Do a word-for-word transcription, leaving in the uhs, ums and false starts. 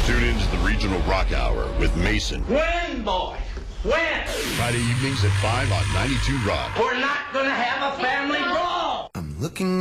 Tune in to the Regional Rock Hour with Mason. When, boy? When? Friday evenings at five on ninety-two Rock. We're not going to have a family brawl. I'm looking